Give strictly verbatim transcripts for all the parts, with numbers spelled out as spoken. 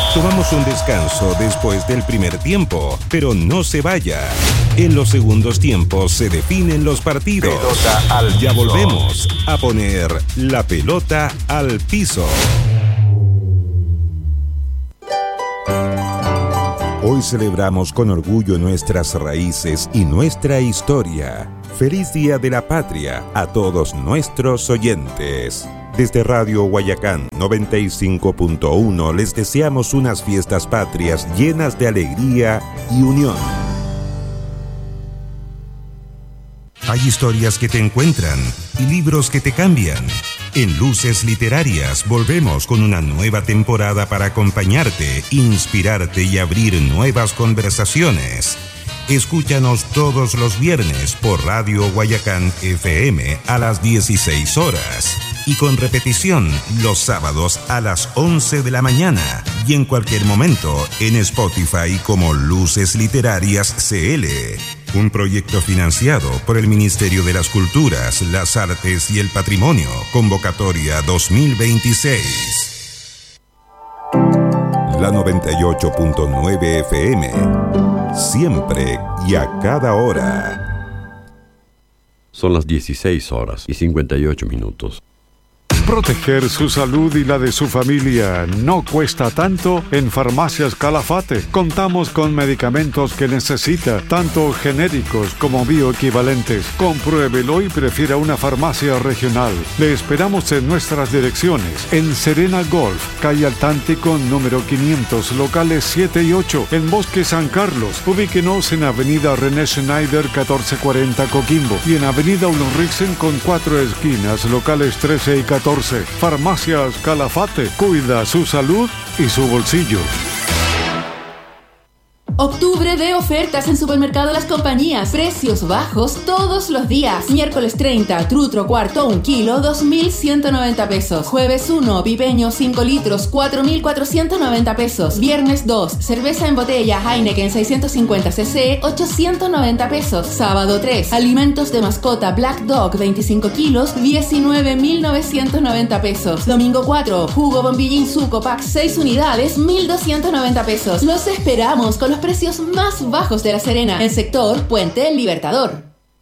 Tomamos un descanso después del primer tiempo, pero no se vaya. En los segundos tiempos se definen los partidos. Pelota al ya piso. Volvemos a poner la pelota al piso. Hoy celebramos con orgullo nuestras raíces y nuestra historia. Feliz Día de la Patria a todos nuestros oyentes. Desde Radio Guayacán noventa y cinco punto uno les deseamos unas fiestas patrias llenas de alegría y unión. Hay historias que te encuentran y libros que te cambian. En Luces Literarias volvemos con una nueva temporada para acompañarte, inspirarte y abrir nuevas conversaciones. Escúchanos todos los viernes por Radio Guayacán F M a las dieciséis horas y con repetición los sábados a las once de la mañana y en cualquier momento en Spotify como Luces Literarias C L. Un proyecto financiado por el Ministerio de las Culturas, las Artes y el Patrimonio. Convocatoria dos mil veintiséis. La noventa y ocho punto nueve F M. Siempre y a cada hora. Son las dieciséis horas y cincuenta y ocho minutos. Proteger su salud y la de su familia no cuesta tanto en Farmacias Calafate. Contamos con medicamentos que necesita, tanto genéricos como bioequivalentes. Compruébelo y prefiera una farmacia regional. Le esperamos en nuestras direcciones. En Serena Golf, calle Altántico número quinientos, locales siete y ocho. En Bosque San Carlos, ubíquenos en Avenida René Schneider catorce cuarenta Coquimbo. Y en Avenida Ulriksen con cuatro esquinas, locales trece y catorce. Farmacias Calafate, cuida su salud y su bolsillo. Octubre de ofertas en Supermercado Las Compañías. Precios bajos todos los días. Miércoles treinta, trutro cuarto, un kilo, dos mil ciento noventa pesos. Jueves uno, pipeño cinco litros, cuatro mil cuatrocientos noventa pesos. Viernes dos, cerveza en botella Heineken seiscientos cincuenta centilitros, ochocientos noventa pesos. Sábado tres, alimentos de mascota Black Dog veinticinco kilos, diecinueve mil novecientos noventa pesos. Domingo cuatro, jugo bombillín Zuco Pack seis unidades, mil doscientos noventa pesos. Los esperamos con los precios más bajos de La Serena, el sector Puente Libertador.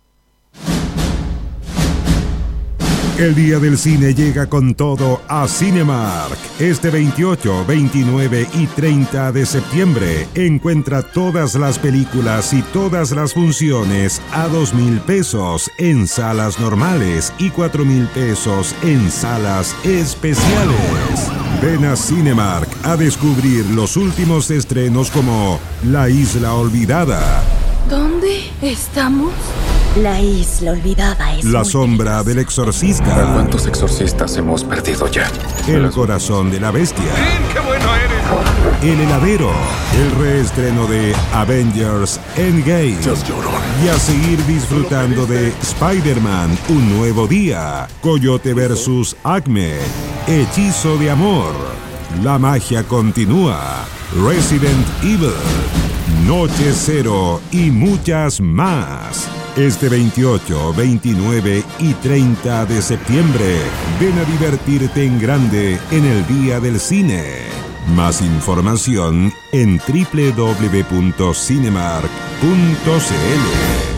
El Día del Cine llega con todo a Cinemark. Este veintiocho, veintinueve y treinta de septiembre encuentra todas las películas y todas las funciones a dos mil pesos en salas normales y cuatro mil pesos en salas especiales. Ven a Cinemark a descubrir los últimos estrenos como La Isla Olvidada. ¿Dónde estamos? La Isla Olvidada es La muy Sombra del Exorcista. ¿Cuántos exorcistas hemos perdido ya? El Corazón de la Bestia. ¡Qué bueno eres! El Heladero. El reestreno de Avengers Endgame. Y a seguir disfrutando de Spider-Man, Un Nuevo Día. Coyote versus Acme. Hechizo de Amor. La magia continúa. Resident Evil. Noche Cero y muchas más. Este veintiocho, veintinueve y treinta de septiembre, ven a divertirte en grande en el Día del Cine. Más información en doble u doble u doble u punto cinemark punto c l.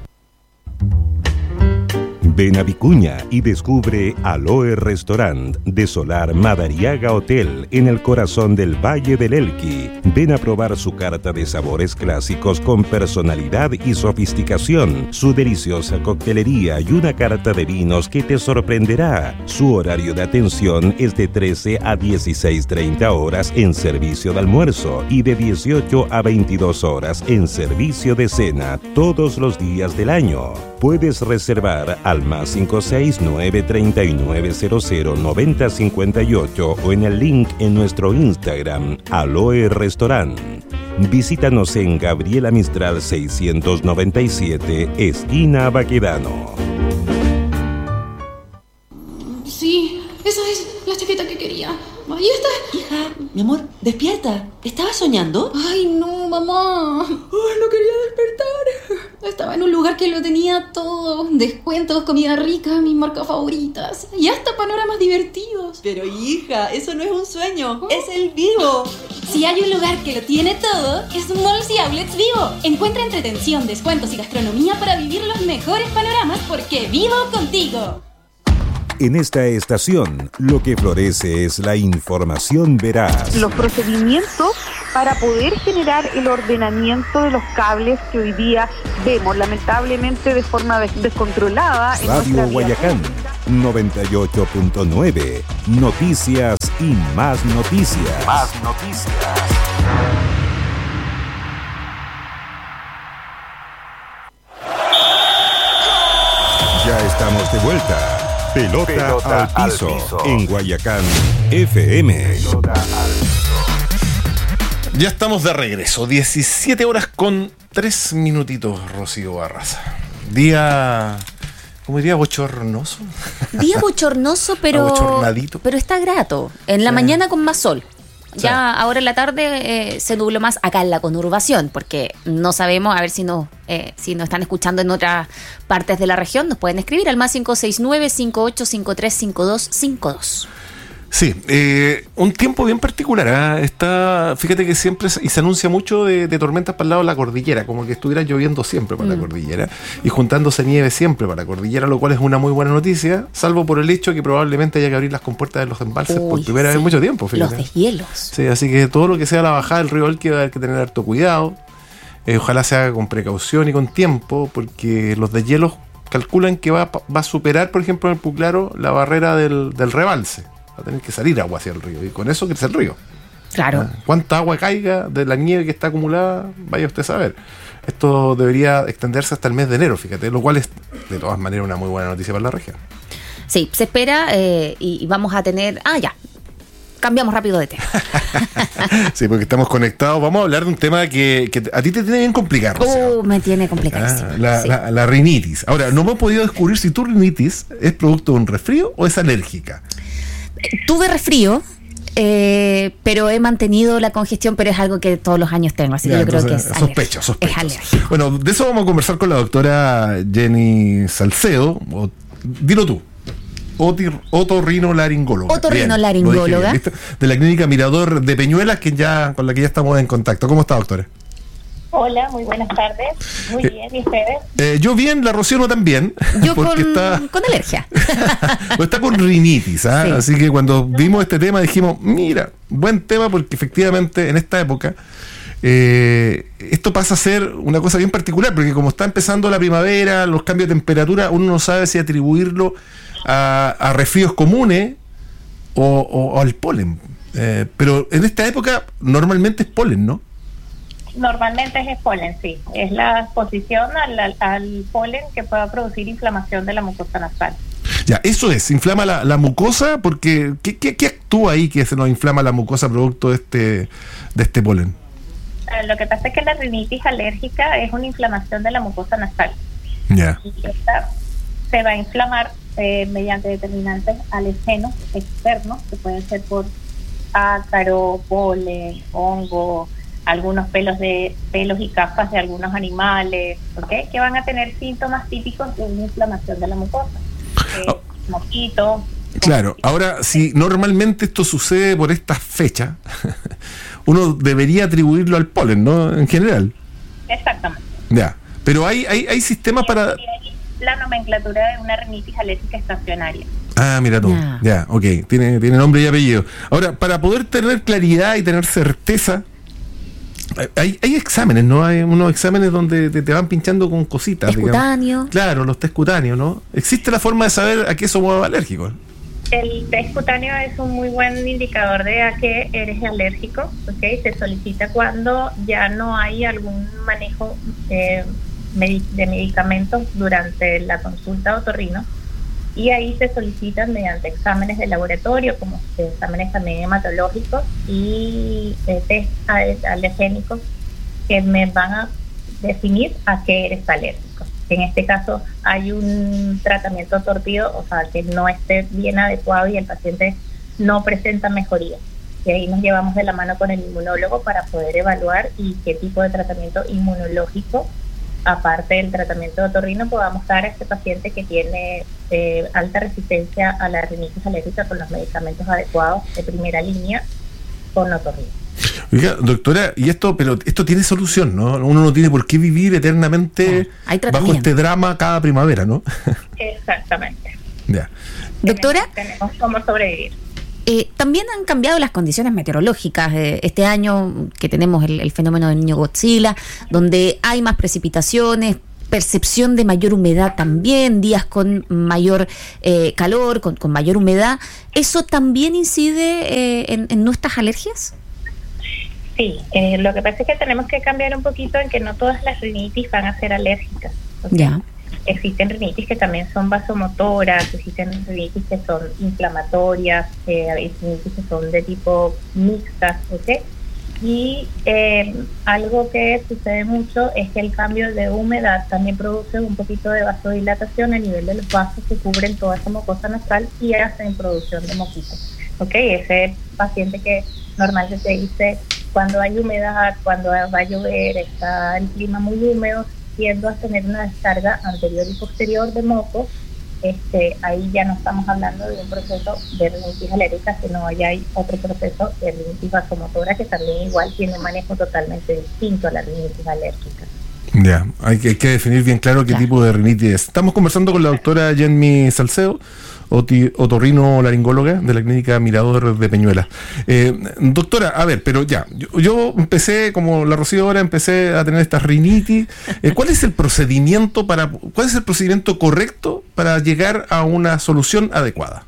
Ven a Vicuña y descubre Aloe Restaurant de Solar Madariaga Hotel en el corazón del Valle del Elqui. Ven a probar su carta de sabores clásicos con personalidad y sofisticación, su deliciosa coctelería y una carta de vinos que te sorprenderá. Su horario de atención es de trece a dieciséis treinta horas en servicio de almuerzo y de dieciocho a veintidós horas en servicio de cena todos los días del año. Puedes reservar al más cinco seis nueve tres nueve cero cero nueve cero cinco ocho o en el link en nuestro Instagram, Aloe Restaurant. Visítanos en Gabriela Mistral seiscientos noventa y siete, esquina Baquedano. Sí, esa es la chaqueta que quería. Ahí está. Hija, mi amor, despierta. ¿Estabas soñando? Ay, no, mamá. Ay, no quería despertar. Estaba en un lugar que lo tenía todo. Descuentos, comida rica, mis marcas favoritas. Y hasta panoramas divertidos. Pero hija, eso no es un sueño, oh. Es el vivo. Si hay un lugar que lo tiene todo, es Malls y Outlets Vivo. Encuentra entretención, descuentos y gastronomía para vivir los mejores panoramas porque vivo contigo. En esta estación, lo que florece es la información veraz. Los procedimientos para poder generar el ordenamiento de los cables que hoy día vemos, lamentablemente de forma des- descontrolada. Radio Guayacán, noventa y ocho punto nueve. Noticias y más noticias. Más noticias. Ya estamos de vuelta. Pelota, Pelota al, piso, al piso en Guayacán F M. Ya estamos de regreso, diecisiete horas con tres minutitos, Rocío Barraza. Día, ¿cómo diría? Bochornoso. Día bochornoso, pero, pero está grato. En la sí. mañana con más sol. Ya sí. ahora en la tarde eh, se nubló más acá en la conurbación, porque no sabemos, a ver si nos eh, si nos están escuchando en otras partes de la región, nos pueden escribir al más cinco seis nueve, cinco ocho cinco tres, cinco dos cinco dos. Sí, eh, un tiempo bien particular, ¿eh? Está, fíjate que siempre se, y se anuncia mucho de, de tormentas para el lado de la cordillera, como que estuviera lloviendo siempre para mm. la cordillera y juntándose nieve siempre para la cordillera, lo cual es una muy buena noticia, salvo por el hecho que probablemente haya que abrir las compuertas de los embalses Uy, por primera sí. vez en mucho tiempo. Fíjate. Los deshielos. Sí, así que todo lo que sea la bajada del río Elqui va a haber que tener harto cuidado, eh, ojalá se haga con precaución y con tiempo, porque los deshielos calculan que va, va a superar, por ejemplo, en el Puclaro, la barrera del, del rebalse. Va a tener que salir agua hacia el río y con eso crece el río. Claro. Cuánta agua caiga de la nieve que está acumulada, vaya usted a saber. Esto debería extenderse hasta el mes de enero, fíjate, lo cual es de todas maneras una muy buena noticia para la región. Sí, se espera eh, y, y vamos a tener... Ah, ya. Cambiamos rápido de tema. Sí, porque estamos conectados. Vamos a hablar de un tema que, que a ti te tiene bien complicado. Uh, me tiene complicadísimo. Ah, la, sí. la, la rinitis. Ahora, no hemos podido descubrir si tu rinitis es producto de un resfrío o es alérgica. Tuve resfrío, eh, pero he mantenido la congestión, pero es algo que todos los años tengo, así ya, que yo creo que es sospecho, sospecho. Es alérgico. Bueno, de eso vamos a conversar con la doctora Jenny Salcedo. O, dilo tú. Otorrinolaringóloga. Otorrinolaringóloga. De la clínica Mirador de Peñuelas, que ya, con la que ya estamos en contacto. ¿Cómo está, doctora? Hola, muy buenas tardes. Muy eh, bien, ¿y ustedes? Eh, yo bien, la Rocío no tan bien. Yo con, está, con alergia. Está con rinitis, ¿ah? Sí. Así que cuando vimos este tema dijimos, mira, buen tema porque efectivamente en esta época eh, esto pasa a ser una cosa bien particular, porque como está empezando la primavera, los cambios de temperatura, uno no sabe si atribuirlo a, a resfríos comunes o, o, o al polen. Eh, pero en esta época normalmente es polen, ¿no? Normalmente es el polen, sí. Es la exposición al, al, al polen que pueda producir inflamación de la mucosa nasal. Ya, eso es, inflama la, la mucosa, porque ¿qué, qué, ¿qué actúa ahí que se nos inflama la mucosa producto de este, de este polen? Eh, lo que pasa es que la rinitis alérgica es una inflamación de la mucosa nasal. Ya. Y esta se va a inflamar eh, mediante determinantes alergenos externos, que pueden ser por ácaro, polen, hongo, algunos pelos de pelos y capas de algunos animales, ¿okay? Que van a tener síntomas típicos de una inflamación de la mucosa, eh, oh. mosquitos. Claro, mosquitos. Ahora, si normalmente esto sucede por estas fechas, uno debería atribuirlo al polen, ¿no? En general. Exactamente. Ya, pero hay hay, hay sistemas sí, para... la nomenclatura de una rinitis alérgica estacionaria. Ah, mira tú, ya, yeah, ok, tiene, tiene nombre y apellido. Ahora, para poder tener claridad y tener certeza, Hay, hay exámenes, ¿no? Hay unos exámenes donde te, te van pinchando con cositas. Test cutáneo. Claro, los test cutáneos, ¿no? ¿Existe la forma de saber a qué somos alérgicos? El test cutáneo es un muy buen indicador de a qué eres alérgico, ¿ok? Se solicita cuando ya no hay algún manejo eh, de medicamentos durante la consulta otorrino, y ahí se solicitan mediante exámenes de laboratorio, como exámenes también hematológicos y eh, test alergénicos que me van a definir a qué eres alérgico. En este caso hay un tratamiento torpido, o sea, que no esté bien adecuado y el paciente no presenta mejoría. Y ahí nos llevamos de la mano con el inmunólogo para poder evaluar y qué tipo de tratamiento inmunológico, aparte del tratamiento de otorrino, podamos dar a este paciente que tiene eh, alta resistencia a la rinitis alérgica con los medicamentos adecuados de primera línea con otorrino. Oiga, doctora, y esto, pero esto tiene solución, ¿no? Uno no tiene por qué vivir eternamente no, bajo este drama cada primavera, ¿no? Exactamente. Ya. Doctora, tenemos cómo sobrevivir. Eh, también han cambiado las condiciones meteorológicas eh, este año que tenemos el, el fenómeno del Niño Godzilla, donde hay más precipitaciones, percepción de mayor humedad también, días con mayor eh, calor, con, con mayor humedad. ¿Eso también incide eh, en, en nuestras alergias? Sí, eh, lo que pasa es que tenemos que cambiar un poquito en que no todas las rinitis van a ser alérgicas. ¿Okay? Ya. Existen rinitis que también son vasomotoras, existen rinitis que son inflamatorias, eh, hay rinitis que son de tipo mixtas, ¿ok? Y eh, algo que sucede mucho es que el cambio de humedad también produce un poquito de vasodilatación a nivel de los vasos que cubren toda esa mucosa nasal y hacen producción de moquitos, ¿ok? Ese paciente que normalmente se dice cuando hay humedad, cuando va a llover, está el clima muy húmedo, tiendo a tener una descarga anterior y posterior de moco, este, ahí ya no estamos hablando de un proceso de rinitis alérgica, sino ya hay otro proceso de rinitis vasomotora que también igual tiene un manejo totalmente distinto a la rinitis alérgica. Ya, hay que, hay que definir bien claro qué ya. tipo de rinitis es. Estamos conversando con la doctora Jenny Salcedo, oti, otorrino laringóloga de la clínica Mirador de Peñuela. Eh, doctora, a ver, pero ya, yo, yo empecé, como la Rocío ahora, empecé a tener estas rinitis. Eh, ¿Cuál es el procedimiento para, cuál es el procedimiento correcto para llegar a una solución adecuada?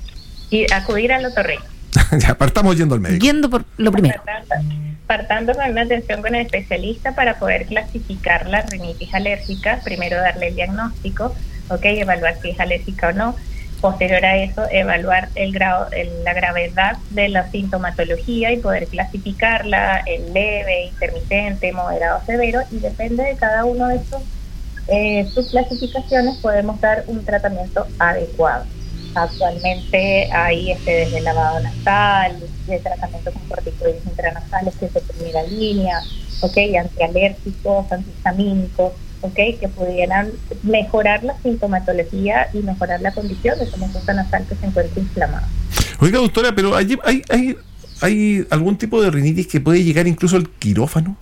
Y acudir al otorrino. Ya, partamos yendo al médico. Yendo por lo primero. Partando con una atención con el especialista para poder clasificar la rinitis alérgica, primero darle el diagnóstico, ok, evaluar si es alérgica o no. Posterior a eso, evaluar el grado, el, la gravedad de la sintomatología y poder clasificarla en leve, intermitente, moderado, severo, y depende de cada uno de estos eh, subclasificaciones podemos dar un tratamiento adecuado. Actualmente hay este desde lavado nasal, de tratamiento con corticoides intranasales, que es de primera línea, okay, antialérgicos, antihistamínicos, okay, que pudieran mejorar la sintomatología y mejorar la condición de esa mucosa nasal que se encuentra inflamada. Oiga, doctora, pero hay, hay, hay, hay algún tipo de rinitis que puede llegar incluso al quirófano.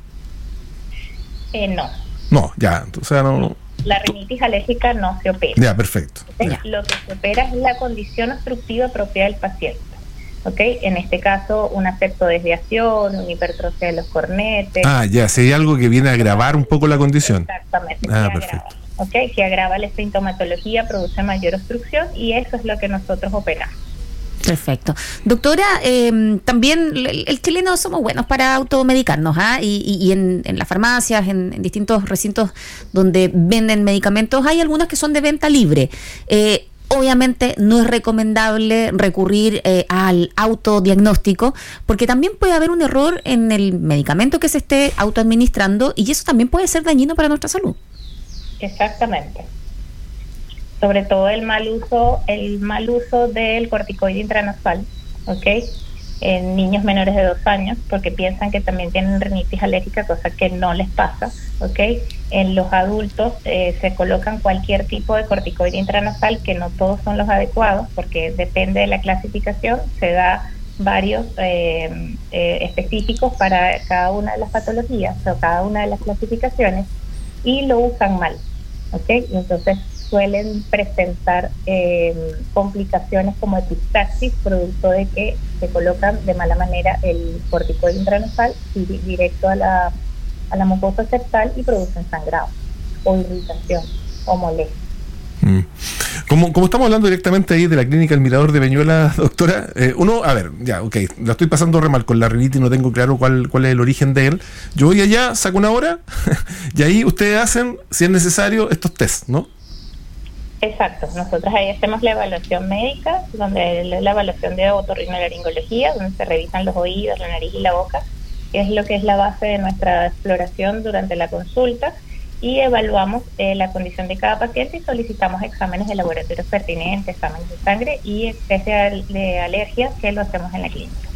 Eh, no. No, ya, o sea, no. La rinitis alérgica no se opera. Ya, perfecto. Ya. Lo que se opera es la condición obstructiva propia del paciente. ¿Okay? En este caso, una septodesviación, una hipertrofia de los cornetes. Ah, ya, si hay algo que viene a agravar un poco la condición. Exactamente. Ah, que perfecto. Agrava, ¿okay? Que agrava la sintomatología, produce mayor obstrucción y eso es lo que nosotros operamos. Perfecto. Doctora, eh, también el, el chileno somos buenos para automedicarnos, ¿ah? y, y, y en, en las farmacias, en, en distintos recintos donde venden medicamentos, hay algunos que son de venta libre. Eh, obviamente no es recomendable recurrir eh, al autodiagnóstico, porque también puede haber un error en el medicamento que se esté autoadministrando y eso también puede ser dañino para nuestra salud. Exactamente. Sobre todo el mal uso, el mal uso del corticoide intranasal, ¿ok? En niños menores de dos años, porque piensan que también tienen rinitis alérgica, cosa que no les pasa, ¿ok? En los adultos eh, se colocan cualquier tipo de corticoide intranasal, que no todos son los adecuados, porque depende de la clasificación, se da varios eh, eh, específicos para cada una de las patologías, o cada una de las clasificaciones, y lo usan mal, ¿ok? Y entonces suelen presentar eh, complicaciones como epistaxis, producto de que se colocan de mala manera el corticoide intranasal y directo a la, a la mucosa septal y producen sangrado o irritación o molestia. Mm. Como, como estamos hablando directamente ahí de la clínica El Mirador de Peñuela, doctora, eh, uno, a ver, ya, ok, la estoy pasando re mal con la rinitis, no tengo claro cuál, cuál es el origen de él. Yo voy allá, saco una hora y ahí ustedes hacen, si es necesario, estos test, ¿no? Exacto, nosotros ahí hacemos la evaluación médica, donde es la evaluación de otorrinolaringología, donde se revisan los oídos, la nariz y la boca, que es lo que es la base de nuestra exploración durante la consulta, y evaluamos eh, la condición de cada paciente y solicitamos exámenes de laboratorio pertinentes, exámenes de sangre y test de, de alergia, que lo hacemos en la clínica.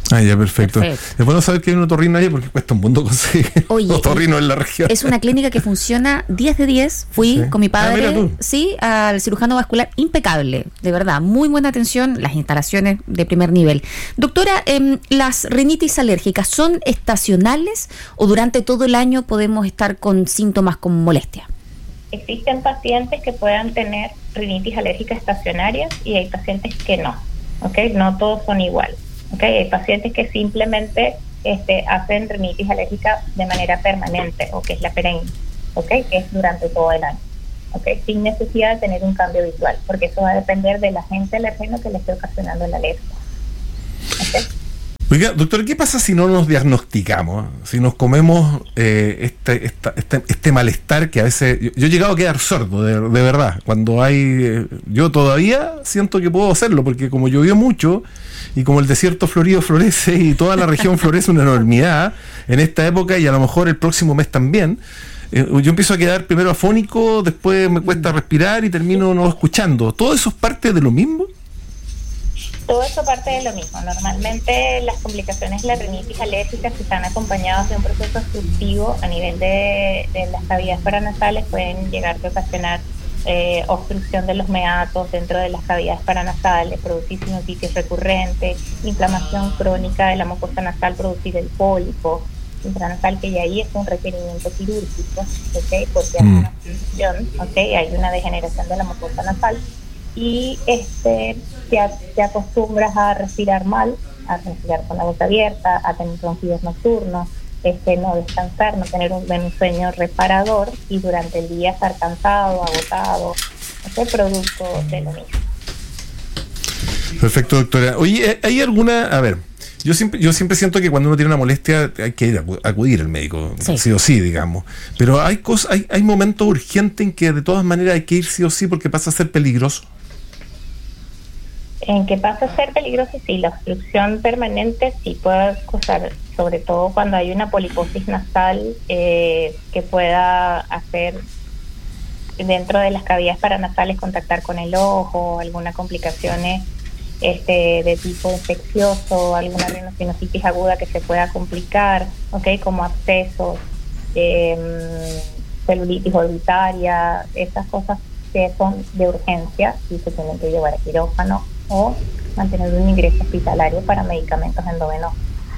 Ah, ya, perfecto. perfecto. Es bueno saber que hay un otorrino ahí porque cuesta un mundo conseguir Oye, otorrino en la región. Es una clínica que funciona diez de diez. Fui sí. con mi padre, ah, sí, al cirujano vascular, impecable, de verdad, muy buena atención, las instalaciones de primer nivel. Doctora, eh, ¿las rinitis alérgicas son estacionales o durante todo el año podemos estar con síntomas como molestia? Existen pacientes que puedan tener rinitis alérgica estacionarias y hay pacientes que no, ¿ok? No todos son iguales. Okay, hay pacientes que simplemente este, hacen rinitis alérgica de manera permanente, o que es la perenne, okay, que es durante todo el año, okay, sin necesidad de tener un cambio visual, porque eso va a depender del agente alergeno que le esté ocasionando la alergia. Okay. Oiga, doctor, ¿qué pasa si no nos diagnosticamos? Si nos comemos eh, este, esta, este este malestar que a veces... Yo, yo he llegado a quedar sordo, de, de verdad. Cuando hay... Eh, yo todavía siento que puedo hacerlo, porque como llovió mucho y como el desierto florido florece y toda la región florece una enormidad en esta época y a lo mejor el próximo mes también, eh, yo empiezo a quedar primero afónico, después me cuesta respirar y termino no escuchando. ¿Todo eso es parte de lo mismo? Todo eso parte de lo mismo. Normalmente las complicaciones de la rinitis alérgica, si están acompañadas de un proceso obstructivo a nivel de, de las cavidades paranasales, pueden llegar a ocasionar eh, obstrucción de los meatos dentro de las cavidades paranasales, producir sinusitis recurrente, inflamación crónica de la mucosa nasal, producir el pólipo intranasal, que ya ahí es un requerimiento quirúrgico, ¿okay? Porque mm. hay una obstrucción, ¿okay? Hay una degeneración de la mucosa nasal. Y este te, te acostumbras a respirar mal, a respirar con la boca abierta, a tener ronquidos nocturnos, este, no descansar, no tener un, un sueño reparador y durante el día estar cansado, agotado. Este es producto de lo mismo. Perfecto, doctora. Oye, ¿hay alguna...? A ver, yo siempre yo siempre siento que cuando uno tiene una molestia hay que ir a acudir al médico, sí, sí o sí, digamos. Pero hay, cosas, hay, hay momentos urgentes en que de todas maneras hay que ir sí o sí porque pasa a ser peligroso. En que pasa a ser peligroso, sí, la obstrucción permanente sí puede causar, sobre todo cuando hay una poliposis nasal eh, que pueda hacer dentro de las cavidades paranasales contactar con el ojo, algunas complicaciones este, de tipo infeccioso, alguna rinosinusitis aguda que se pueda complicar, okay, como abscesos, eh, celulitis orbitaria, esas cosas que son de urgencia y se tienen que llevar a quirófano o mantener un ingreso hospitalario para medicamentos endovenosos.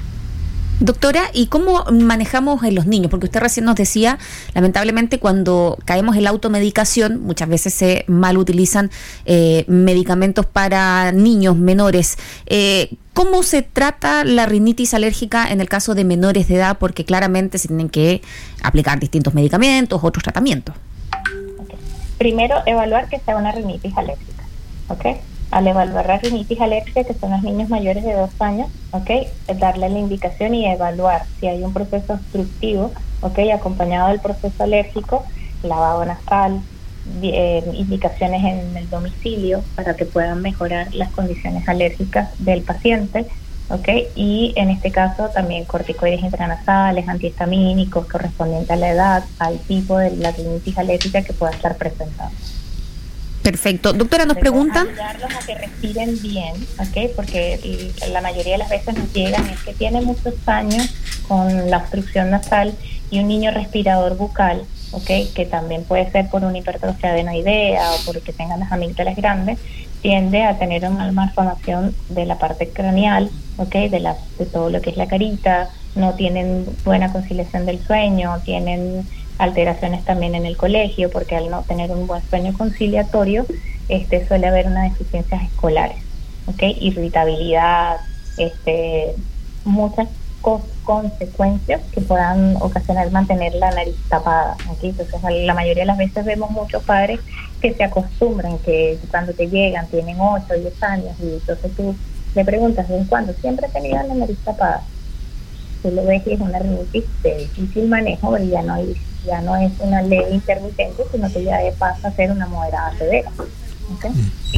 Doctora, ¿y cómo manejamos en los niños? Porque usted recién nos decía, lamentablemente cuando caemos en la automedicación, muchas veces se mal utilizan eh, medicamentos para niños menores. Eh, ¿Cómo se trata la rinitis alérgica en el caso de menores de edad? Porque claramente se tienen que aplicar distintos medicamentos, otros tratamientos. Okay. Primero, evaluar que sea una rinitis alérgica, ¿ok? Al evaluar la rinitis alérgica, que son los niños mayores de dos años, ¿okay? Darle la indicación y evaluar si hay un proceso obstructivo, ¿okay? Acompañado del proceso alérgico, lavado nasal, eh, indicaciones en el domicilio para que puedan mejorar las condiciones alérgicas del paciente, ¿okay? Y en este caso también corticoides intranasales, antihistamínicos correspondientes a la edad, al tipo de la rinitis alérgica que pueda estar presentando. Perfecto. Doctora, nos preguntan... Ayudarlos a que respiren bien, ¿ok? Porque la mayoría de las veces nos llegan es que tiene muchos años con la obstrucción nasal y un niño respirador bucal, ¿ok? Que también puede ser por una hipertrofia adenoidea o porque tengan las amígdalas grandes, tiende a tener una malformación de la parte craneal, ¿ok? De, la, de todo lo que es la carita, no tienen buena conciliación del sueño, tienen... alteraciones también en el colegio, porque al no tener un buen sueño conciliatorio, este suele haber unas deficiencias escolares, ¿okay? Irritabilidad, este, muchas co- consecuencias que puedan ocasionar mantener la nariz tapada, ¿okay? Entonces, la mayoría de las veces vemos muchos padres que se acostumbran, que cuando te llegan tienen ocho, diez años, y entonces tú le preguntas, ¿desde cuándo? Siempre he tenido la nariz tapada. Tú lo ves y es una rinitis de difícil manejo, pero ya no hay ya no es una leve intermitente, sino que ya pasa a ser una moderada severa. ¿Okay?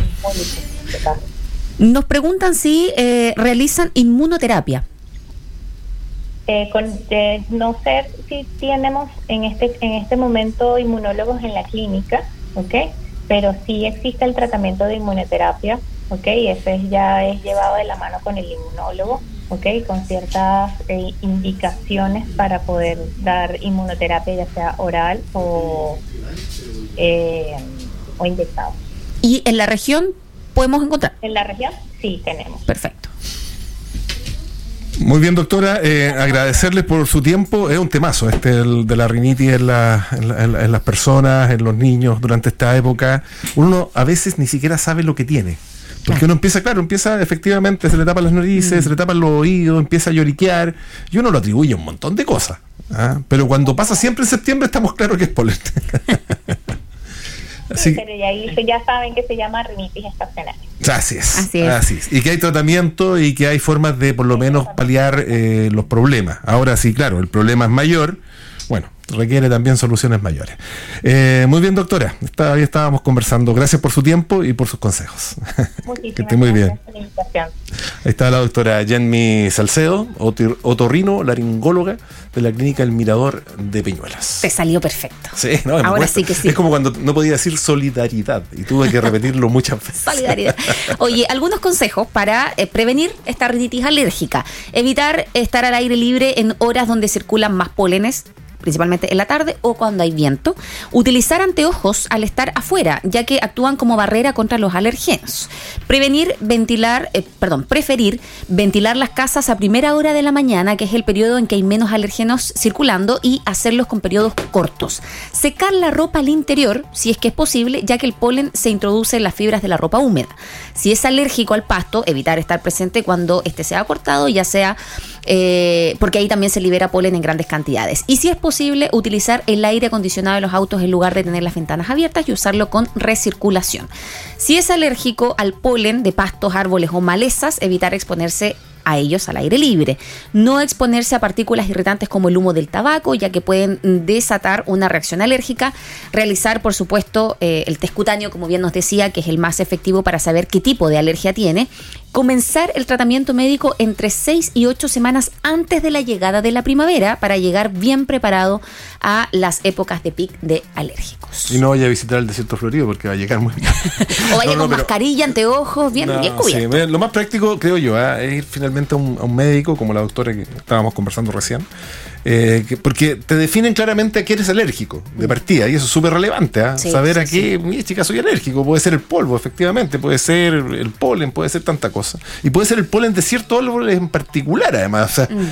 Mm. Nos preguntan si eh, realizan inmunoterapia. Eh, con, eh, no sé si tenemos en este en este momento inmunólogos en la clínica, ¿okay? Pero sí existe el tratamiento de inmunoterapia, ¿okay? Ese ya es llevado de la mano con el inmunólogo, ¿ok? Con ciertas eh, indicaciones para poder dar inmunoterapia, ya sea oral o, eh, o inyectado. ¿Y en la región podemos encontrar? En la región sí tenemos. Perfecto. Muy bien, doctora, eh, agradecerles por su tiempo. Es un temazo este el de la rinitis en, la, en, la, en las personas, en los niños durante esta época. Uno a veces ni siquiera sabe lo que tiene. Porque uno empieza, claro, empieza efectivamente, se le tapan las narices, mm. se le tapan los oídos, empieza a lloriquear, y uno lo atribuye a un montón de cosas. ¿ah? Pero cuando pasa siempre en septiembre estamos claros que es polen. Sí, Así, pero ya, ahí ya saben que se llama rinitis estacional. Así es, así es. Así es. Y que hay tratamiento y que hay formas de por lo menos paliar eh, los problemas. Ahora sí, claro, el problema es mayor, bueno, requiere también soluciones mayores. Eh, muy bien, doctora, está, ahí estábamos conversando. Gracias por su tiempo y por sus consejos. Que esté muy bien. Ahí está la doctora Jenny Salcedo, otorrino laringóloga de la clínica El Mirador de Peñuelas. Te salió perfecto. Sí, no, ahora cuesta. Sí que sí. Es como cuando no podía decir solidaridad y tuve que repetirlo muchas veces. Solidaridad. Oye, algunos consejos para eh, prevenir esta rinitis alérgica. Evitar estar al aire libre en horas donde circulan más pólenes, principalmente en la tarde o cuando hay viento. Utilizar anteojos al estar afuera, ya que actúan como barrera contra los alergenos. Prevenir, ventilar, eh, perdón, preferir ventilar las casas a primera hora de la mañana, que es el periodo en que hay menos alergenos circulando, y hacerlos con periodos cortos. Secar la ropa al interior, si es que es posible, ya que el polen se introduce en las fibras de la ropa húmeda. Si es alérgico al pasto, evitar estar presente cuando este sea cortado, ya sea eh, porque ahí también se libera polen en grandes cantidades. Y si es posible, posible utilizar el aire acondicionado de los autos en lugar de tener las ventanas abiertas y usarlo con recirculación. Si es alérgico al polen de pastos, árboles o malezas, evitar exponerse a ellos al aire libre. No exponerse a partículas irritantes como el humo del tabaco, ya que pueden desatar una reacción alérgica. Realizar, por supuesto, eh, el test cutáneo, como bien nos decía, que es el más efectivo para saber qué tipo de alergia tiene. Comenzar el tratamiento médico entre seis y ocho semanas antes de la llegada de la primavera para llegar bien preparado a las épocas de pic de alérgicos. Y no vaya a visitar el desierto florido porque va a llegar muy bien. O vaya no, no, con pero... mascarilla, anteojos, bien, no, bien cubierto. Sí, lo más práctico, creo yo, ¿eh? es ir finalmente a un, a un médico, como la doctora que estábamos conversando recién. Eh, que, porque te definen claramente a qué eres alérgico de partida, y eso es súper relevante, ¿eh? sí, saber sí, a qué, sí. mira chica, soy alérgico. Puede ser el polvo, efectivamente, puede ser el polen, puede ser tanta cosa, y puede ser el polen de ciertos árboles en particular, además. O sea, mm.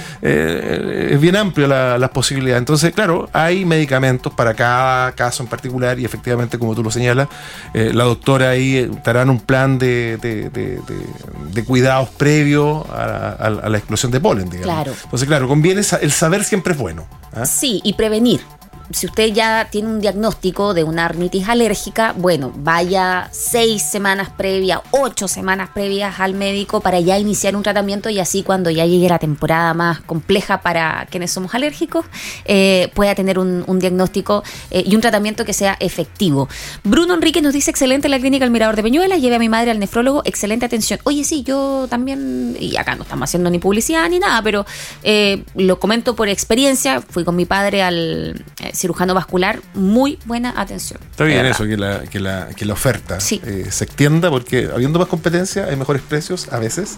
eh, es bien amplio la, las posibilidades. Entonces, claro, hay medicamentos para cada caso en particular, y efectivamente, como tú lo señalas, eh, la doctora ahí te harán un plan de, de, de, de, de cuidados previos a, a, a la explosión de polen, digamos. Claro. Entonces, claro, conviene el saber siempre es bueno. ¿eh? Sí, y prevenir. Si usted ya tiene un diagnóstico de una rinitis alérgica, bueno, vaya seis semanas previas, ocho semanas previas al médico para ya iniciar un tratamiento, y así cuando ya llegue la temporada más compleja para quienes somos alérgicos, eh, pueda tener un, un diagnóstico eh, y un tratamiento que sea efectivo. Bruno Enrique nos dice: excelente la clínica El Mirador de Peñuelas, lleve a mi madre al nefrólogo, excelente atención. Oye, sí, yo también, y acá no estamos haciendo ni publicidad ni nada, pero eh, lo comento por experiencia, fui con mi padre al eh, cirujano vascular, muy buena atención. Está bien eso, que la, que la, que la oferta sí. eh, se extienda, porque habiendo más competencia hay mejores precios a veces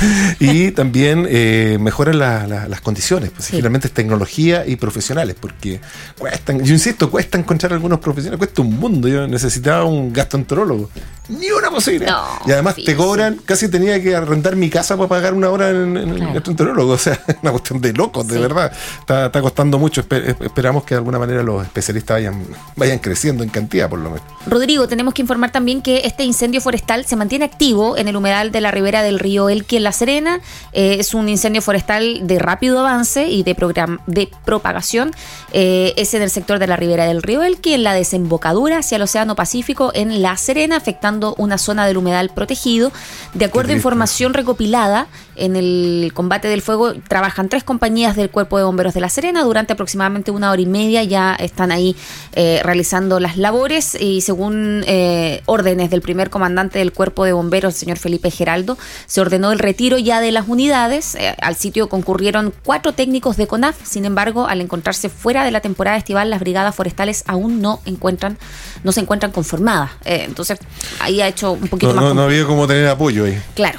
y también eh, mejoran la, la, las condiciones, pues sí. finalmente es tecnología y profesionales, porque cuestan, yo insisto, cuesta encontrar algunos profesionales, cuesta un mundo. Yo necesitaba un gastroenterólogo, ni una posibilidad. No, y además sí, te cobran, sí. casi tenía que arrendar mi casa para pagar una hora en, en claro. el gastroenterólogo, o sea, una cuestión de locos, de sí. verdad. Está, está costando mucho. Esper, esperamos que de alguna manera los especialistas vayan, vayan creciendo en cantidad, por lo menos. Rodrigo, tenemos que informar también que este incendio forestal se mantiene activo en el humedal de la ribera del río Elqui en La Serena. Eh, es un incendio forestal de rápido avance y de, program- de propagación. Eh, es en el sector de la ribera del río Elqui, en la desembocadura hacia el Océano Pacífico en La Serena, afectando una zona del humedal protegido. De acuerdo a información recopilada, en el combate del fuego trabajan tres compañías del Cuerpo de Bomberos de La Serena. Durante aproximadamente una hora y media ya están ahí eh, realizando las labores, y según eh, órdenes del primer comandante del Cuerpo de Bomberos, el señor Felipe Geraldo, se ordenó el retiro ya de las unidades. Eh, al sitio concurrieron cuatro técnicos de CONAF. Sin embargo, al encontrarse fuera de la temporada estival, las brigadas forestales aún no encuentran, no se encuentran conformadas. Eh, entonces, ahí ha hecho un poquito no, más... No, no había como tener apoyo ahí. Claro.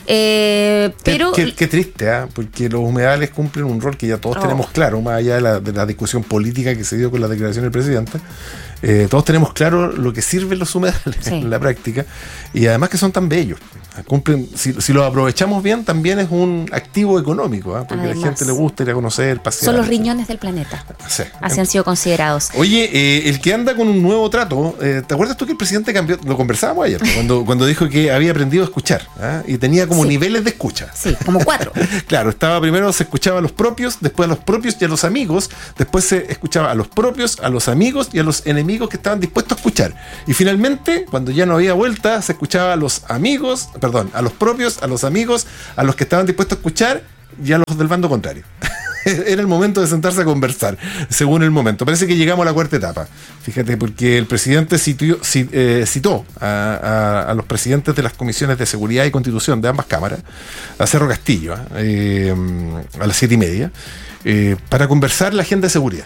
Eh, pero qué, qué, qué triste, ¿eh? Porque los humedales cumplen un rol que ya todos oh. tenemos claro, más allá de la, de la discusión política que se dio con la declaración del presidente. Eh, todos tenemos claro lo que sirven los humedales sí. en la práctica, y además que son tan bellos. Cumplen, si, si los aprovechamos bien, también es un activo económico, ¿eh? Porque además, a la gente le gusta ir a conocer, pasear. Son los riñones del planeta. Sí. Así han sido considerados. Oye, eh, el que anda con un nuevo trato, eh, ¿te acuerdas tú que el presidente cambió? Lo conversábamos ayer, cuando, cuando dijo que había aprendido a escuchar, ¿eh? Y tenía como sí. niveles de escucha. Sí, como cuatro. Claro, estaba primero se escuchaba a los propios, después a los propios y a los amigos, después se escuchaba a los propios, a los amigos y a los enemigos que estaban dispuestos a escuchar. Y finalmente, cuando ya no había vuelta, se escuchaba a los amigos, perdón, a los propios, a los amigos, a los que estaban dispuestos a escuchar y a los del bando contrario. Era el momento de sentarse a conversar, según el momento. Parece que llegamos a la cuarta etapa. Fíjate, porque el presidente citó, citó a, a, a los presidentes de las comisiones de Seguridad y Constitución de ambas cámaras, a Cerro Castillo, eh, a las siete y media, eh, para conversar la agenda de seguridad.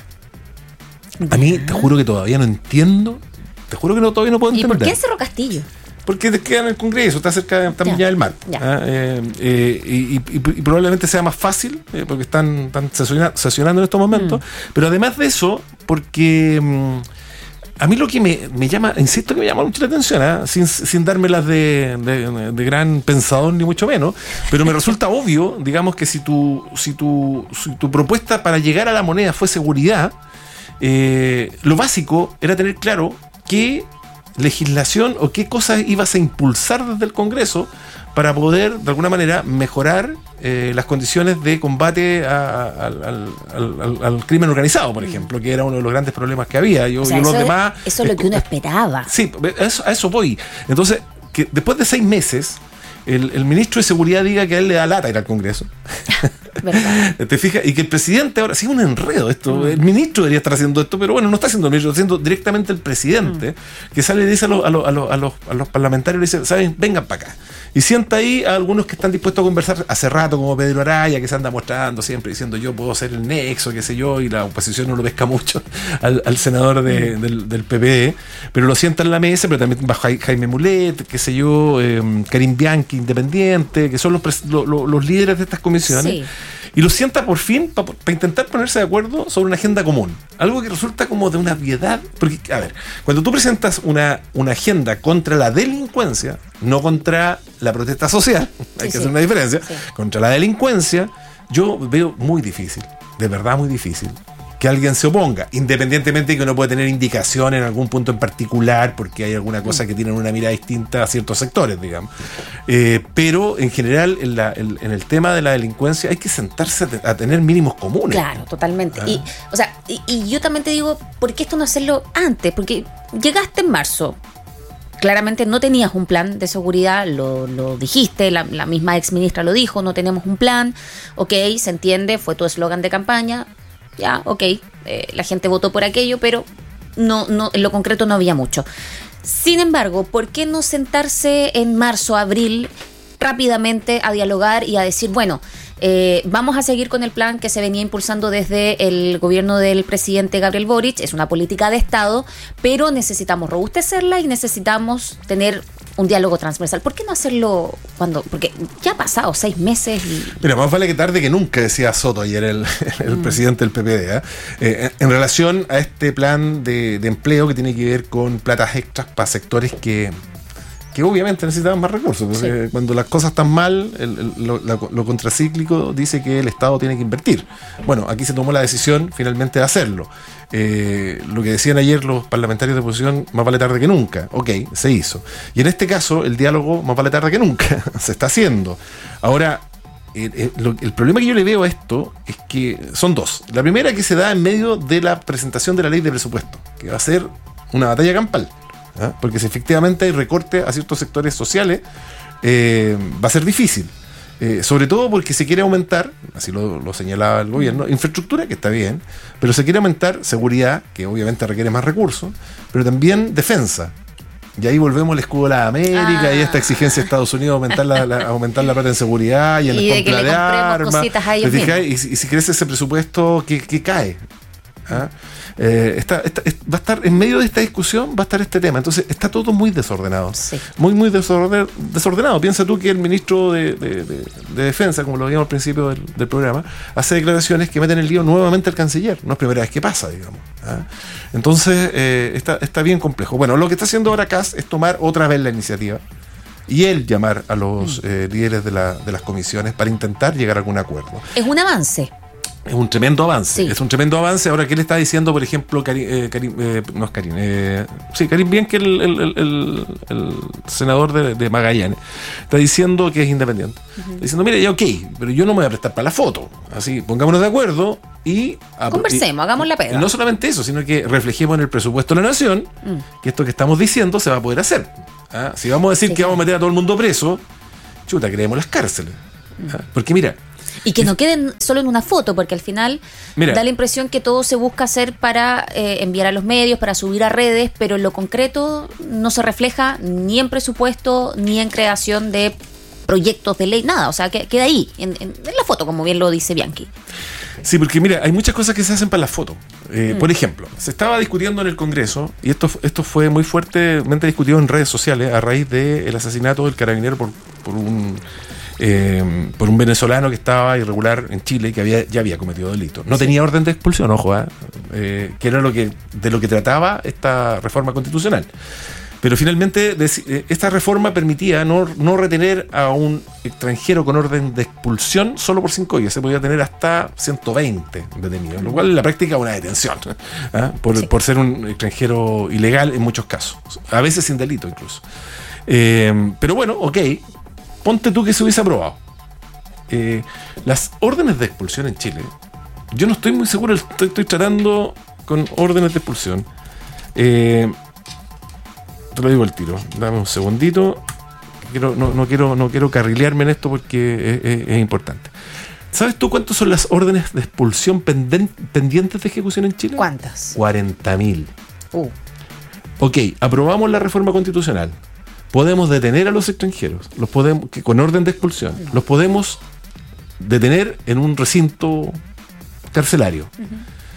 A mí, te juro que todavía no entiendo, te juro que no, todavía no puedo entender. ¿Y por qué Cerro Castillo? Porque te queda en el Congreso, está cerca de también ya del mar. ¿Ah? Eh, eh, y, y, y probablemente sea más fácil, eh, porque están, están sesionando en estos momentos. Mm. Pero además de eso, porque mm, a mí lo que me, me llama, insisto que me llama mucho la atención, ¿eh? sin, sin dármelas de, de, de gran pensador ni mucho menos, pero me resulta obvio, digamos, que si tu, si, tu, si tu propuesta para llegar a la moneda fue seguridad, eh, lo básico era tener claro que legislación o qué cosas ibas a impulsar desde el Congreso para poder, de alguna manera, mejorar eh, las condiciones de combate a, a, al, al, al, al crimen organizado, por ejemplo, que era uno de los grandes problemas que había. Yo, o sea, yo eso, los demás, eso es lo que uno esperaba. Sí, a eso, a eso voy. Entonces, que después de seis meses, el, el ministro de Seguridad diga que a él le da lata ir al Congreso. ¿Te fijas? Y que el presidente ahora sí es un enredo esto. Mm. El ministro debería estar haciendo esto, pero bueno, no está haciendo el ministro, está haciendo directamente el presidente, mm. que sale y le dice a los, a los, a los, a los, a los parlamentarios, le dice, ¿saben? Vengan para acá. Y sienta ahí a algunos que están dispuestos a conversar hace rato, como Pedro Araya, que se anda mostrando siempre diciendo yo puedo ser el nexo, qué sé yo, y la oposición no lo pesca mucho al, al senador de, mm. del, del P P D, pero lo sienta en la mesa, pero también va Jaime Mulet, qué sé yo, eh, Karim Bianchi, independiente, que son los, pres, lo, lo, los líderes de estas comisiones. Sí. Y lo sienta por fin para pa intentar ponerse de acuerdo sobre una agenda común. Algo que resulta como de una obviedad. Porque, a ver, cuando tú presentas una, una agenda contra la delincuencia, no contra la protesta social, hay sí, que sí. hacer una diferencia, sí. contra la delincuencia, yo veo muy difícil, de verdad muy difícil, que alguien se oponga, independientemente de que uno puede tener indicación en algún punto en particular, porque hay alguna cosa que tienen una mirada distinta a ciertos sectores, digamos. Eh, pero en general, en, la, en, en el tema de la delincuencia, hay que sentarse a, te, a tener mínimos comunes. Claro, totalmente. Ah. Y, o sea, y, y yo también te digo, ¿por qué esto no hacerlo antes? Porque llegaste en marzo. Claramente no tenías un plan de seguridad, lo, lo dijiste, la, la misma ex ministra lo dijo, no tenemos un plan. Ok, se entiende, fue tu eslogan de campaña. Ya, ok, eh, la gente votó por aquello, pero no, no, en lo concreto no había mucho. Sin embargo, ¿por qué no sentarse en marzo, abril, rápidamente a dialogar y a decir, bueno, eh, vamos a seguir con el plan que se venía impulsando desde el gobierno del presidente Gabriel Boric? Es una política de Estado, pero necesitamos robustecerla y necesitamos tener un diálogo transversal. ¿Por qué no hacerlo cuando? Porque ya ha pasado seis meses y... Mira, más vale que tarde que nunca, decía Soto ayer, el, el mm. presidente del P P D, ¿eh? Eh, en relación a este plan de, de empleo que tiene que ver con platas extras para sectores que que obviamente necesitaban más recursos, porque sí. cuando las cosas están mal, el, el, lo, lo, lo contracíclico dice que el Estado tiene que invertir. Bueno, aquí se tomó la decisión finalmente de hacerlo. Eh, lo que decían ayer los parlamentarios de oposición, más vale tarde que nunca. Ok, se hizo. Y en este caso, el diálogo más vale tarde que nunca. Se está haciendo. Ahora, el, el, el problema que yo le veo a esto es que son dos. La primera, que se da en medio de la presentación de la ley de presupuesto, que va a ser una batalla campal. ¿Ah? Porque si efectivamente hay recorte a ciertos sectores sociales, eh, va a ser difícil. Eh, sobre todo porque se quiere aumentar, así lo, lo señalaba el gobierno, infraestructura, que está bien, pero se quiere aumentar seguridad, que obviamente requiere más recursos, pero también defensa. Y ahí volvemos al escudo de la América ah. y esta exigencia de Estados Unidos de aumentar la, la, aumentar la plata en seguridad y en la compra de armas. Y, y si crece ese presupuesto, ¿qué, qué cae? ¿ah? Eh, está, está, va a estar en medio de esta discusión, va a estar este tema. Entonces está todo muy desordenado. Sí. Muy, muy desorden, desordenado. Piensa tú que el ministro de, de, de, de Defensa, como lo vimos al principio del, del programa, hace declaraciones que meten el lío nuevamente al canciller. No es primera vez que pasa, digamos. ¿ah? Entonces eh, está, está bien complejo. Bueno, lo que está haciendo ahora Kast es tomar otra vez la iniciativa y él llamar a los eh, líderes de, la, de las comisiones para intentar llegar a algún acuerdo. Es un avance. Es un tremendo avance, sí. es un tremendo avance. Ahora, ¿qué le está diciendo, por ejemplo, Karim, eh, Karim eh, no es Karim, eh, sí, Karim Bienque, el, el, el, el, el senador de, de Magallanes, está diciendo que es independiente. Uh-huh. Está diciendo, mire, ya ok, pero yo no me voy a prestar para la foto. Así, pongámonos de acuerdo y... Conversemos, y, hagamos la pega. Y no solamente eso, sino que reflejemos en el presupuesto de la nación mm. que esto que estamos diciendo se va a poder hacer. ¿Ah? Si vamos a decir sí, que vamos a meter a todo el mundo preso, chuta, creemos las cárceles. ¿Ah? Porque mira... Y que no queden solo en una foto, porque al final Mira, da la impresión que todo se busca hacer para eh, enviar a los medios, para subir a redes, pero en lo concreto no se refleja ni en presupuesto, ni en creación de proyectos de ley, nada. O sea, que queda ahí, en, en, en la foto, como bien lo dice Bianchi. Sí, porque mira, hay muchas cosas que se hacen para la foto. Eh, mm. Por ejemplo, se estaba discutiendo en el Congreso, y esto, esto fue muy fuertemente discutido en redes sociales a raíz del asesinato del carabinero por, por un... Eh, por un venezolano que estaba irregular en Chile y que había, ya había cometido delito. No sí. tenía orden de expulsión, ojo, ¿eh? Eh, que era lo que, de lo que trataba esta reforma constitucional. Pero finalmente esta reforma permitía no, no retener a un extranjero con orden de expulsión solo por cinco días. Se podía tener hasta ciento veinte detenidos, lo cual en la práctica es una detención, ¿eh? por, sí. por ser un extranjero ilegal en muchos casos, a veces sin delito incluso. Eh, pero bueno, ok, ponte tú que se hubiese aprobado. Eh, las órdenes de expulsión en Chile, yo no estoy muy seguro, estoy, estoy tratando con órdenes de expulsión. Eh, te lo digo al tiro, dame un segundito. Quiero, no, no, quiero, no quiero carrilearme en esto porque es, es, es importante. ¿Sabes tú cuántas son las órdenes de expulsión penden, pendientes de ejecución en Chile? ¿Cuántas? cuarenta mil. Uh. Ok, aprobamos la reforma constitucional. Podemos detener a los extranjeros, los podemos, que con orden de expulsión, uh-huh. los podemos detener en un recinto carcelario. Uh-huh.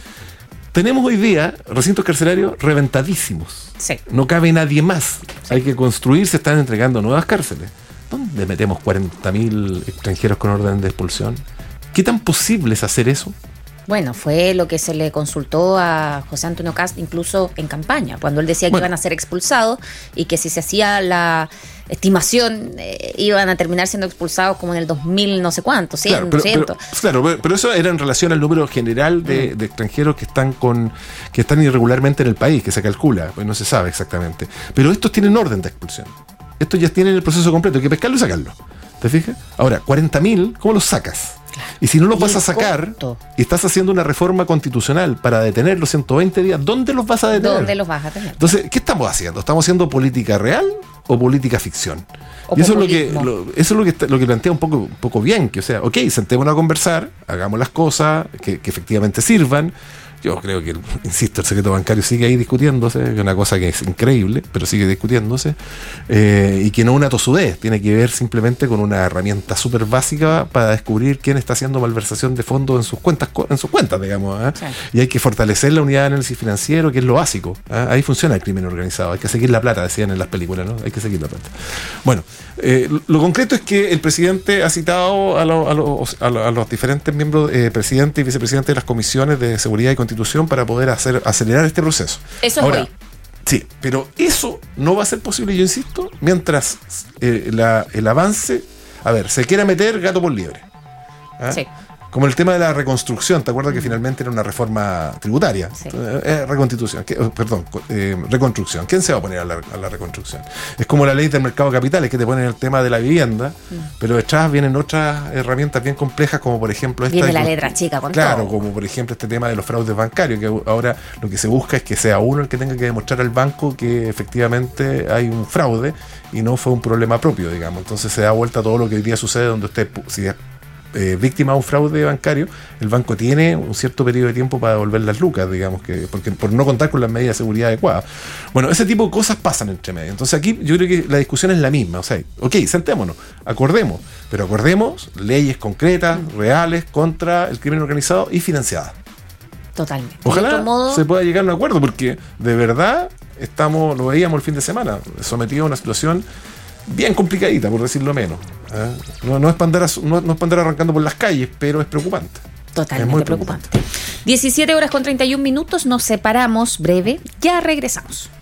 Tenemos hoy día recintos carcelarios reventadísimos. Sí. No cabe nadie más. Sí. Hay que construir, se están entregando nuevas cárceles. ¿Dónde metemos cuarenta mil extranjeros con orden de expulsión? ¿Qué tan posible es hacer eso? Bueno, fue lo que se le consultó a José Antonio Kast incluso en campaña, cuando él decía que bueno. iban a ser expulsados y que si se hacía la estimación eh, iban a terminar siendo expulsados como en el dos mil no sé cuánto, cien, claro, pero, doscientos. Pero, claro, pero, pero eso era en relación al número general de, mm. de extranjeros que están con que están irregularmente en el país, que se calcula, pues no se sabe exactamente. Pero estos tienen orden de expulsión. Estos ya tienen el proceso completo, hay que pescarlo y sacarlo. ¿Te fijas? Ahora, cuarenta mil, ¿cómo los sacas? Claro. Y si no los vas a sacar corto. y estás haciendo una reforma constitucional para detener los ciento veinte días, ¿dónde los vas a detener? ¿Dónde los vas a detener? Entonces, ¿qué estamos haciendo? ¿Estamos haciendo política real o política ficción? O y eso es lo que lo, eso es lo que está, lo que plantea un poco un poco bien, que o sea, ok, sentémonos a conversar, hagamos las cosas que, que efectivamente sirvan. Yo creo que, insisto, el secreto bancario sigue ahí discutiéndose, es una cosa que es increíble, pero sigue discutiéndose, eh, y que no una tosudez, tiene que ver simplemente con una herramienta súper básica para descubrir quién está haciendo malversación de fondos en sus cuentas, en sus cuentas, digamos, ¿eh? Sí. Y hay que fortalecer la unidad de análisis financiero, que es lo básico, ¿eh? Ahí funciona el crimen organizado, hay que seguir la plata, decían en las películas, ¿no? Hay que seguir la plata. Bueno, eh, lo concreto es que el presidente ha citado a, lo, a, los, a, los, a los diferentes miembros, eh, presidente y vicepresidente de las comisiones de seguridad y constitución para poder hacer acelerar este proceso. Eso Ahora, es hoy. Sí, pero eso no va a ser posible, yo insisto, mientras eh, la, el avance, a ver, se quiera meter gato por liebre. ¿Ah? Sí. Como el tema de la reconstrucción, ¿te acuerdas que finalmente era una reforma tributaria? Sí. Eh, reconstitución, que, oh, perdón, eh, reconstrucción. ¿Quién se va a oponer a la, a la reconstrucción? Es como la ley del mercado de capitales, que te ponen el tema de la vivienda, mm. pero detrás vienen otras herramientas bien complejas, como por ejemplo esta. Viene la letra chica con Claro, todo. como por ejemplo este tema de los fraudes bancarios, que ahora lo que se busca es que sea uno el que tenga que demostrar al banco que efectivamente hay un fraude y no fue un problema propio, digamos. Entonces se da vuelta todo lo que hoy día sucede, donde usted, si es Eh, víctima de un fraude bancario, el banco tiene un cierto periodo de tiempo para devolver las lucas, digamos, que porque por no contar con las medidas de seguridad adecuadas. Bueno, ese tipo de cosas pasan entre medio. Entonces aquí yo creo que la discusión es la misma. O sea, ok, sentémonos, acordemos, pero acordemos leyes concretas, reales, contra el crimen organizado y financiadas. Totalmente. Ojalá modo... se pueda llegar a un acuerdo, porque de verdad estamos, lo veíamos el fin de semana, sometidos a una situación bien complicadita, por decirlo menos. ¿eh? No, no, es para andar, no, no es para andar arrancando por las calles, pero es preocupante. Totalmente es muy preocupante. diecisiete horas con treinta y un minutos, nos separamos breve, ya regresamos.